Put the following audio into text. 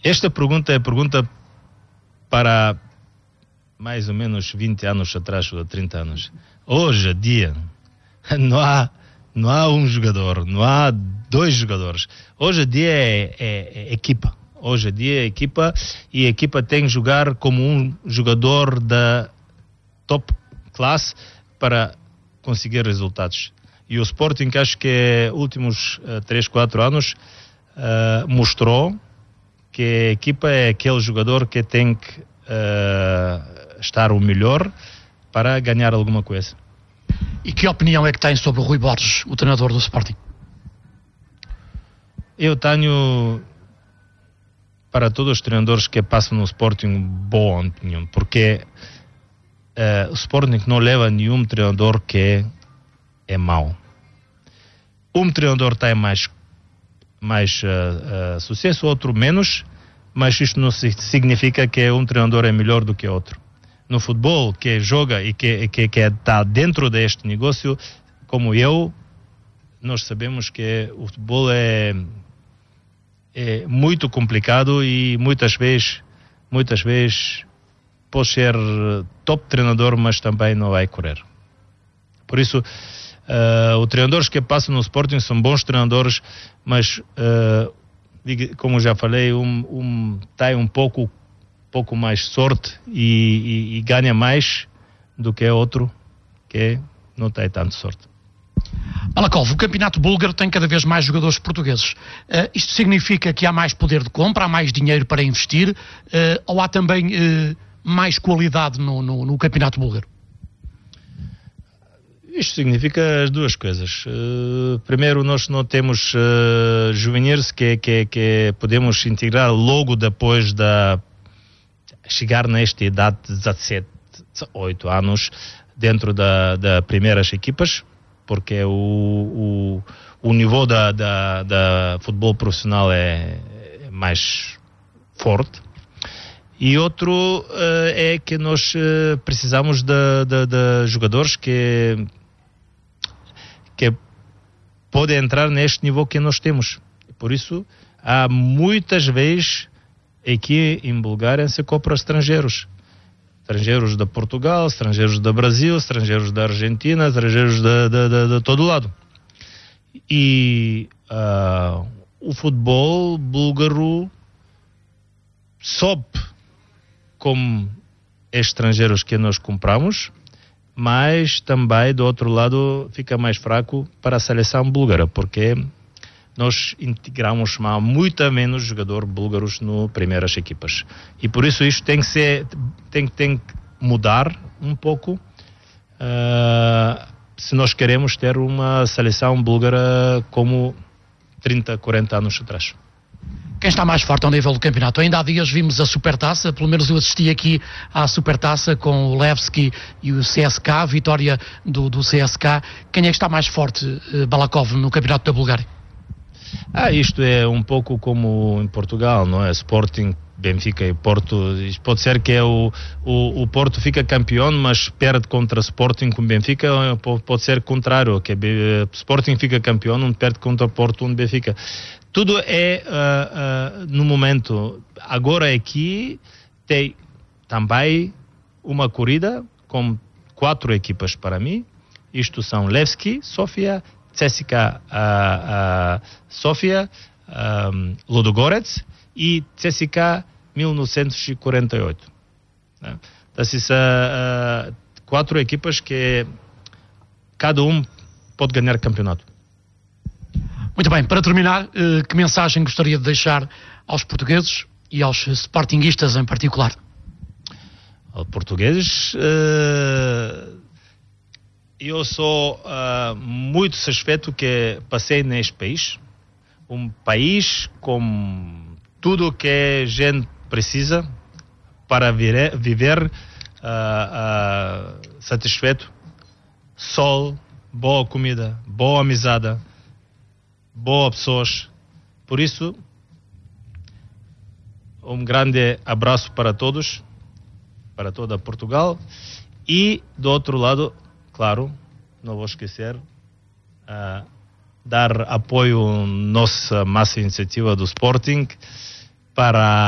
Esta pergunta é pergunta para mais ou menos 20 anos atrás, ou 30 anos. Hoje em dia, não há um jogador, não há dois jogadores. Hoje em dia é equipa. Hoje em dia é equipa, e a equipa tem que jogar como um jogador da top classe para conseguir resultados. E o Sporting, acho que últimos 3, 4 anos mostrou que a equipa é aquele jogador que tem que estar o melhor para ganhar alguma coisa. E que opinião é que tem sobre o Rui Borges, o treinador do Sporting? Eu tenho, para todos os treinadores que passam no Sporting, boa opinião, porque o Sporting não leva nenhum treinador que é mau. Um treinador tem mais sucesso, outro menos, mas isto não significa que um treinador é melhor do que outro. No futebol, que joga e que está dentro deste negócio, como nós sabemos que o futebol é muito complicado, e muitas vezes pode ser top treinador, mas também não vai correr. Por isso, os treinadores que passam no Sporting são bons treinadores, mas como já falei, tem um pouco mais sorte e ganha mais do que outro que não tem tanto sorte. Balakov, o campeonato búlgaro tem cada vez mais jogadores portugueses. Isto significa que há mais poder de compra, há mais dinheiro para investir, ou há também mais qualidade no campeonato búlgaro? Isto significa as duas coisas. Primeiro, nós não temos juvenis que podemos integrar logo depois de chegar nesta idade de 17, 18 anos dentro da primeiras equipas, porque o nível da futebol profissional é mais forte. E outro é que nós precisamos de jogadores que podem entrar neste nível que nós temos. Por isso, há muitas vezes aqui em Bulgária se compra estrangeiros de Portugal, estrangeiros do Brasil, estrangeiros da Argentina, estrangeiros de todo lado. E o futebol búlgaro sobe com estrangeiros que nós compramos, mas também do outro lado fica mais fraco para a seleção búlgara, porque nós integramos muito menos jogadores búlgaros no primeiras equipas. E por isso isto tem que mudar um pouco se nós queremos ter uma seleção búlgara como 30, 40 anos atrás. Quem está mais forte ao nível do campeonato? Ainda há dias vimos a Supertaça, pelo menos eu assisti aqui à Supertaça com o Levski e o CSK, a vitória do CSK. Quem é que está mais forte, Balakov, no campeonato da Bulgária? Isto é um pouco como em Portugal, não é? Sporting, Benfica e Porto. Pode ser que o Porto fica campeão, mas perde contra Sporting com Benfica. Pode ser contrário, que Sporting fica campeão, perde contra Porto e Benfica. Tudo é no momento. Agora aqui tem também uma corrida com 4 equipas para mim. Isto são Levski, Sofia, CSKA Sofia, Ludogorets e CSKA 1948. Essas 4 equipas que cada um pode ganhar campeonato. Muito bem, para terminar, que mensagem gostaria de deixar aos portugueses e aos sportinguistas em particular? Aos portugueses, eu sou muito satisfeito que passei neste país, um país com tudo que a gente precisa para viver satisfeito. Sol, boa comida, boa amizade, boas pessoas. Por isso, um grande abraço para todos, para toda Portugal. E do outro lado, claro, não vou esquecer dar apoio à nossa massa iniciativa do Sporting para